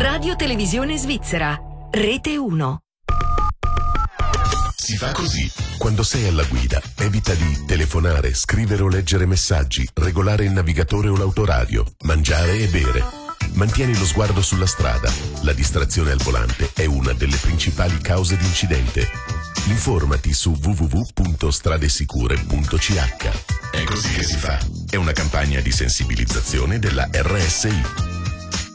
Radio Televisione Svizzera, Rete 1. Si fa così. Quando sei alla guida, evita di telefonare, scrivere o leggere messaggi, regolare il navigatore o l'autoradio, mangiare e bere. Mantieni lo sguardo sulla strada. La distrazione al volante è una delle principali cause di incidente. Informati su www.stradesicure.ch. È così che si fa. È una campagna di sensibilizzazione della RSI.